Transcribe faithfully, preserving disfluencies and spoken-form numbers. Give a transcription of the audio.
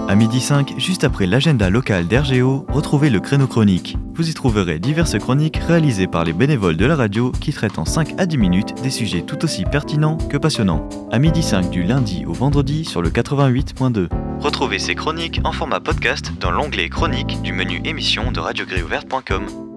À midi cinq, juste après l'agenda local d'R G O, retrouvez le créneau chronique. Vous y trouverez diverses chroniques réalisées par les bénévoles de la radio qui traitent en cinq à dix minutes des sujets tout aussi pertinents que passionnants. À midi cinq du lundi au vendredi sur le quatre-vingt-huit point deux. Retrouvez ces chroniques en format podcast dans l'onglet chroniques du menu émission de radio grille ouverte point com.